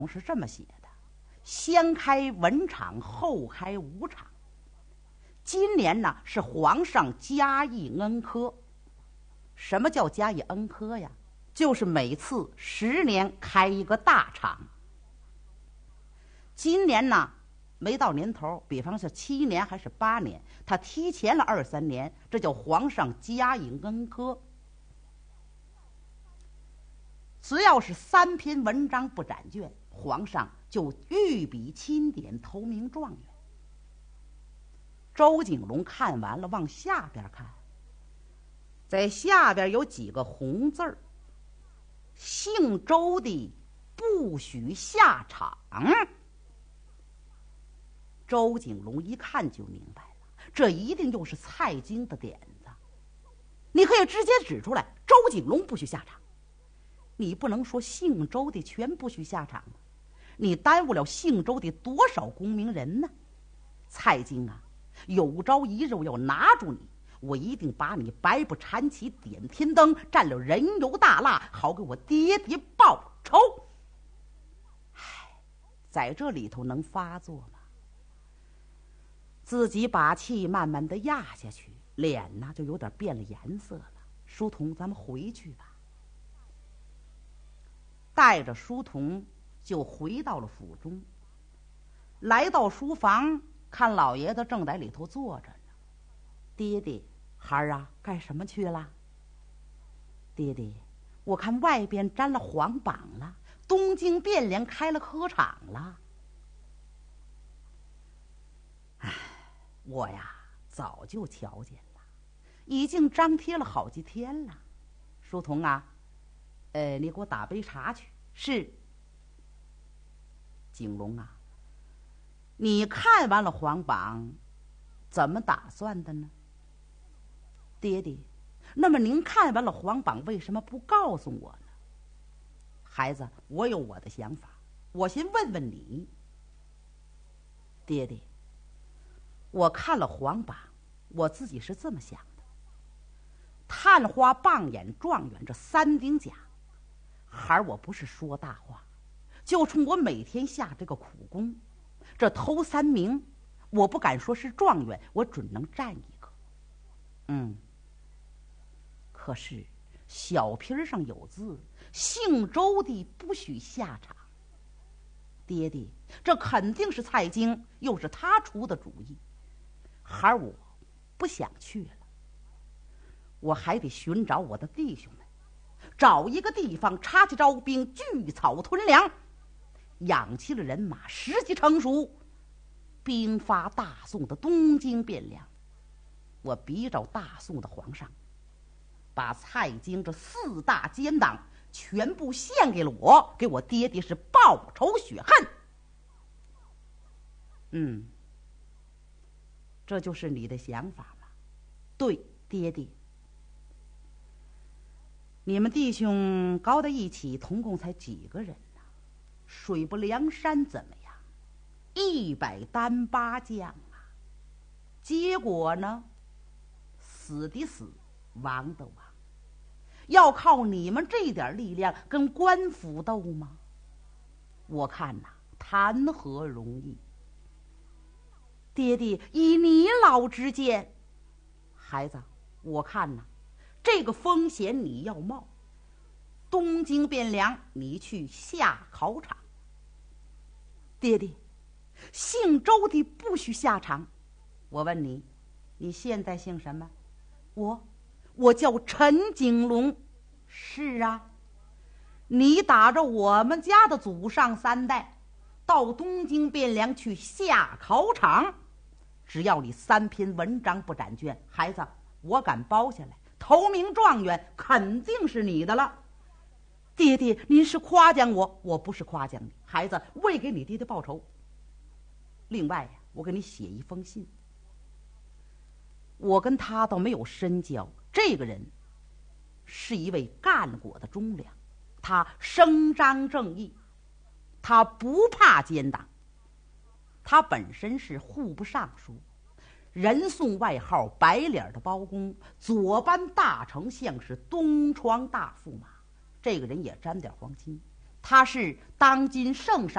是这么写的：先开文场，后开武场。今年呢是皇上加议恩科。什么叫加议恩科呀？就是每次10年开一个大场。今年呢没到年头，比方是7年还是8年，他提前了2、3年，这叫皇上加议恩科。只要是3篇文章不展卷，皇上就御笔钦点头名状元。周景龙看完了，往下边看，在下边有几个红字儿：姓周的不许下场。周景龙一看就明白了，这一定又是蔡京的点子。你可以直接指出来，周景龙不许下场。你不能说姓周的全不许下场，你耽误了姓周的多少功名人呢？蔡京啊，有朝一日我要拿住你，我一定把你白不缠旗点天灯，蘸了人油大蜡，好给我爹爹报仇。唉，在这里头能发作吗？自己把气慢慢的压下去，脸呢就有点变了颜色了。书童，咱们回去吧。带着书童就回到了府中，来到书房，看老爷子正在里头坐着呢。爹爹，孩儿啊，干什么去了？爹爹，我看外边沾了黄榜了，东京汴梁开了科场了。唉，我呀早就瞧见了，已经张贴了好几天了。书童啊，你给我打杯茶去。是。景龙啊，你看完了黄榜，怎么打算的呢？爹爹，那么您看完了黄榜，为什么不告诉我呢？孩子，我有我的想法，我先问问你。爹爹，我看了黄榜，我自己是这么想的：探花、傍眼、状元这3顶甲，孩儿我不是说大话，就冲我每天下这个苦功，这头3名，我不敢说是状元，我准能占一个。可是小皮上有字，姓周的不许下场。爹爹，这肯定是蔡京，又是他出的主意。孩儿我不想去了，我还得寻找我的弟兄们，找一个地方插起招兵，聚草屯粮，养齐了人马，时机成熟，兵发大宋的东京汴梁。我逼着大宋的皇上，把蔡京这4大奸党全部献给了我，给我爹爹是报仇雪恨。这就是你的想法吗？对，爹爹。你们弟兄搞在一起，总共才几个人呢？水泊梁山怎么样？100单8将啊！结果呢，死的死，亡的亡。要靠你们这点力量跟官府斗吗？我看呐，谈何容易！爹爹，以你老之见，孩子，我看呐，这个风险你要冒。东京汴梁，你去下考场。爹爹，姓周的不许下场。我问你，你现在姓什么？我叫陈景龙。是啊，你打着我们家的祖上3代到东京汴梁去下考场，只要你3篇文章不展卷，孩子，我敢包下来，头名状元肯定是你的了。爹爹，您是夸奖我？我不是夸奖你，孩子，为给你爹爹报仇。另外呀，我给你写一封信。我跟他倒没有深交，这个人是一位干过的忠良，他声张正义，他不怕奸党。他本身是户部尚书，人送外号白脸的包公，左班大丞相，是东床大驸马。这个人也沾点皇亲， 他是当今圣上